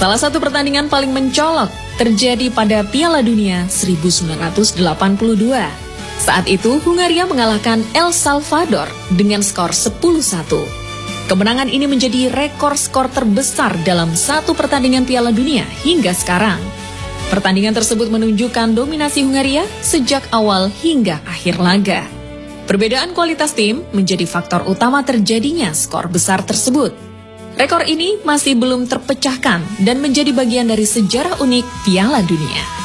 Salah satu pertandingan paling mencolok terjadi pada Piala Dunia 1982. Saat itu Hungaria mengalahkan El Salvador dengan skor 10-1. Kemenangan ini menjadi rekor skor terbesar dalam satu pertandingan Piala Dunia hingga sekarang. Pertandingan tersebut menunjukkan dominasi Hungaria sejak awal hingga akhir laga. Perbedaan kualitas tim menjadi faktor utama terjadinya skor besar tersebut. Rekor ini masih belum terpecahkan dan menjadi bagian dari sejarah unik Piala Dunia.